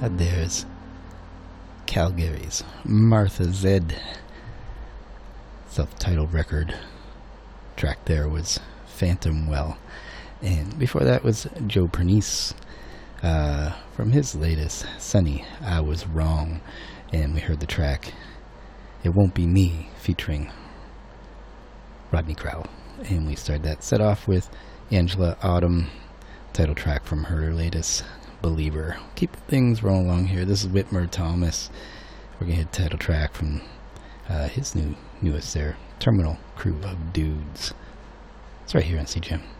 There's Calgary's Martha Zed. Self-titled record. Track there was Phantom Well. And before that was Joe Pernice from his latest, Sunny, I Was Wrong. And we heard the track It Won't Be Me featuring Rodney Crowell. And we started that set off with Angela Autumn, title track from her latest, Believer. Keep things rolling along here. This is Whitmer Thomas. We're going to hit title track from his newest there, Terminal Crew of Dudes. It's right here on CGM.